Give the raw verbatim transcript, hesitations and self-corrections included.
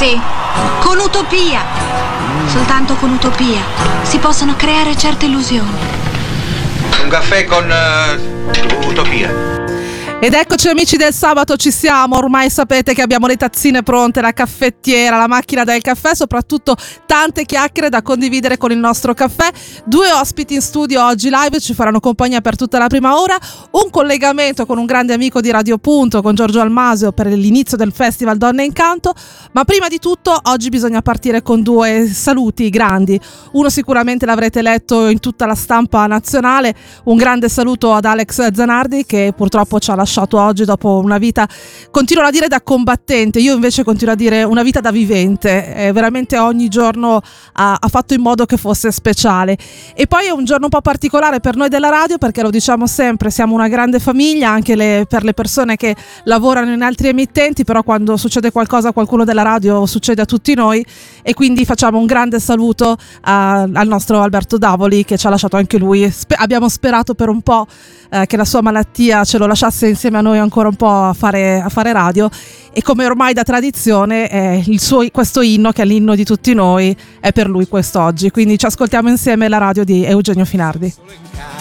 Sì, con Utopia. Soltanto con Utopia si possono creare certe illusioni. Un caffè con uh, Utopia. Ed eccoci amici del sabato, ci siamo, ormai sapete che abbiamo le tazzine pronte, la caffettiera, la macchina del caffè, soprattutto tante chiacchiere da condividere con il nostro caffè. Due ospiti in studio oggi live ci faranno compagnia per tutta la prima ora, un collegamento con un grande amico di Radio Punto, con Giorgio Almasio, per l'inizio del Festival Donne in Canto, ma prima di tutto oggi bisogna partire con due saluti grandi. Uno sicuramente l'avrete letto in tutta la stampa nazionale, un grande saluto ad Alex Zanardi che purtroppo ci ha lasciato oggi dopo una vita, continuo a dire da combattente, io invece continuo a dire una vita da vivente, eh, veramente ogni giorno ha, ha fatto in modo che fosse speciale. E poi è un giorno un po' particolare per noi della radio, perché lo diciamo sempre, siamo una grande famiglia anche le, per le persone che lavorano in altri emittenti, però quando succede qualcosa a qualcuno della radio succede a tutti noi, e quindi facciamo un grande saluto a, al nostro Alberto Davoli che ci ha lasciato anche lui. Spe- abbiamo sperato per un po' eh, che la sua malattia ce lo lasciasse insieme a noi ancora un po' a fare, a fare radio, e come ormai da tradizione eh, il suo, questo inno, che è l'inno di tutti noi, è per lui quest'oggi, quindi ci ascoltiamo insieme la radio di Eugenio Finardi.